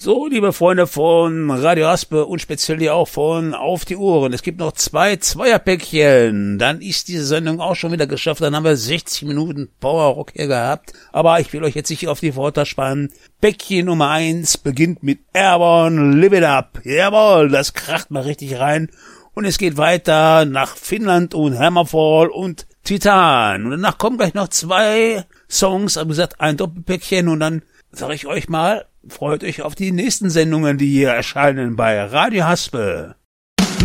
So, liebe Freunde von Radio Raspe und speziell hier auch von Auf die Ohren. Es gibt noch 2 Zweierpäckchen. Dann ist diese Sendung auch schon wieder geschafft. Dann haben wir 60 Minuten Powerrock hier gehabt. Aber ich will euch jetzt nicht auf die Folter spannen. Päckchen Nummer 1 beginnt mit Airborne, Live It Up. Jawohl, das kracht mal richtig rein. Und es geht weiter nach Finnland und Hammerfall und Titan. Und danach kommen gleich noch 2 Songs. Aber wie gesagt, ein Doppelpäckchen. Und dann sage ich euch mal, freut euch auf die nächsten Sendungen, die hier erscheinen bei Radio Haspel.